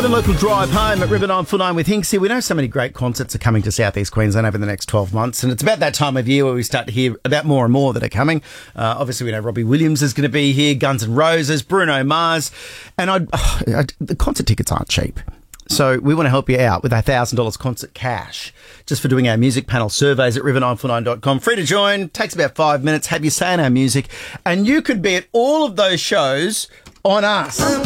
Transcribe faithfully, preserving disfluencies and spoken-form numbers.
Live and local drive home at River nine four nine with Hinksy. We know so many great concerts are coming to South East Queensland over the next twelve months, and it's about that time of year where we start to hear about more and more that are coming. Uh, obviously, we know Robbie Williams is going to be here, Guns N' Roses, Bruno Mars, and I'd, oh, I'd, the concert tickets aren't cheap. So we want to help you out with our one thousand dollars concert cash just for doing our music panel surveys at river nine four nine dot com. Free to join, takes about five minutes, have you say in our music, and you could be at all of those shows on us.